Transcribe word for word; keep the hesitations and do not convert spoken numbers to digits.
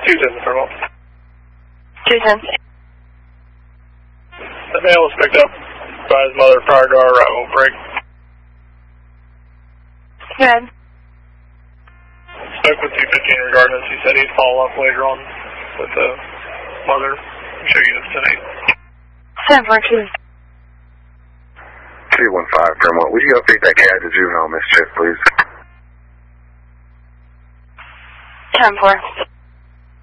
two ten Thermal. two ten. The male was picked up by his mother prior to our arrival. Break. Good. Spoke with two fifteen regarding this. He said he'd follow up later on with the mother. I'm sure you have tonight. seven four two. two one five, Thermal. Would you update that cat to juvenile mischief, please? ten four.